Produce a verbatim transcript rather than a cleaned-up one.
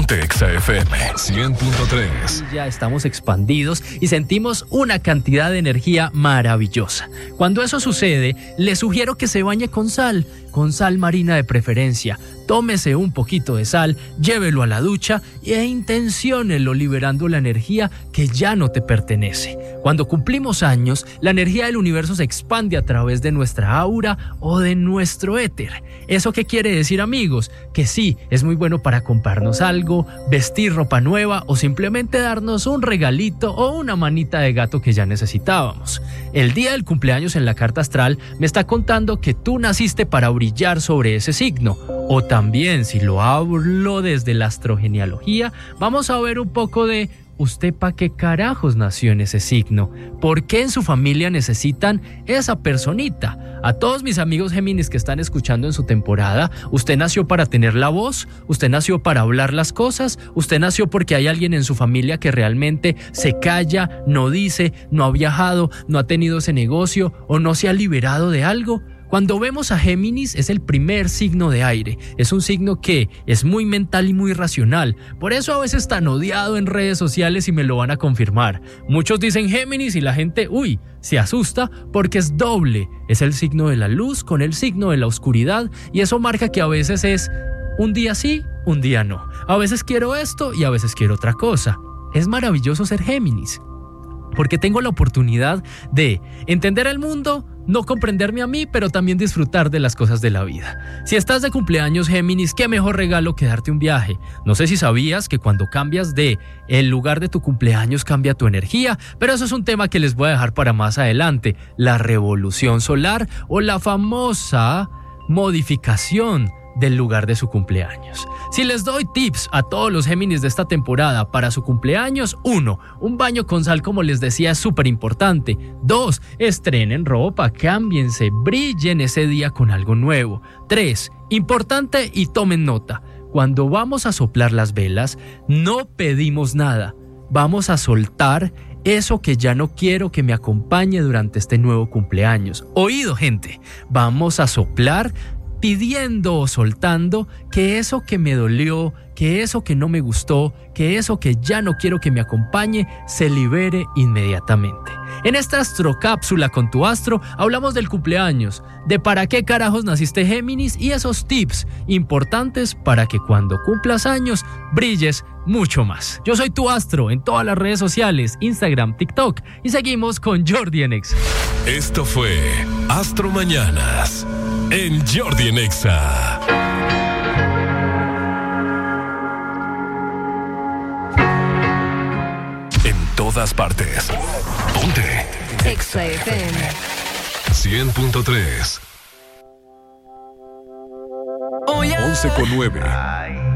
Ponte Exa F M cien punto tres. Ya estamos expandidos y sentimos una cantidad de energía maravillosa. Cuando eso sucede, le sugiero que se bañe con sal, con sal marina de preferencia. Tómese un poquito de sal, llévelo a la ducha e intenciónelo liberando la energía que ya no te pertenece. Cuando cumplimos años, la energía del universo se expande a través de nuestra aura o de nuestro éter. ¿Eso qué quiere decir, amigos? Que sí, es muy bueno para comprarnos algo, vestir ropa nueva o simplemente darnos un regalito o una manita de gato que ya necesitábamos. El día del cumpleaños en la carta astral me está contando que tú naciste para brillar sobre ese signo. O también, si lo hablo desde la astrogenealogía, vamos a ver un poco de ¿usted pa' qué carajos nació en ese signo? ¿Por qué en su familia necesitan esa personita? A todos mis amigos Géminis que están escuchando en su temporada, ¿usted nació para tener la voz? ¿Usted nació para hablar las cosas? ¿Usted nació porque hay alguien en su familia que realmente se calla, no dice, no ha viajado, no ha tenido ese negocio o no se ha liberado de algo? Cuando vemos a Géminis, es el primer signo de aire. Es un signo que es muy mental y muy racional. Por eso a veces tan odiado en redes sociales y me lo van a confirmar. Muchos dicen Géminis y la gente, uy, se asusta porque es doble. Es el signo de la luz con el signo de la oscuridad y eso marca que a veces es un día sí, un día no. A veces quiero esto y a veces quiero otra cosa. Es maravilloso ser Géminis porque tengo la oportunidad de entender el mundo, no comprenderme a mí, pero también disfrutar de las cosas de la vida. Si estás de cumpleaños, Géminis, qué mejor regalo que darte un viaje. No sé si sabías que cuando cambias de el lugar de tu cumpleaños cambia tu energía, pero eso es un tema que les voy a dejar para más adelante. La revolución solar o la famosa modificación del lugar de su cumpleaños. Si les doy tips a todos los Géminis de esta temporada para su cumpleaños, uno, un baño con sal como les decía es súper importante. Dos, estrenen ropa, cámbiense, brillen ese día con algo nuevo. Tres, importante y tomen nota, cuando vamos a soplar las velas, no pedimos nada, vamos a soltar eso que ya no quiero que me acompañe durante este nuevo cumpleaños. Oído, gente, vamos a soplar pidiendo o soltando que eso que me dolió, que eso que no me gustó, que eso que ya no quiero que me acompañe, se libere inmediatamente. En esta astrocápsula con tu astro hablamos del cumpleaños, de para qué carajos naciste Géminis y esos tips importantes para que cuando cumplas años brilles mucho más. Yo soy tu astro en todas las redes sociales, Instagram, TikTok y seguimos con Jordi en Exa. Esto fue Astro Mañanas en Jordi en Exa. En todas partes. Ponte Exa F M cien punto tres. once con nueve.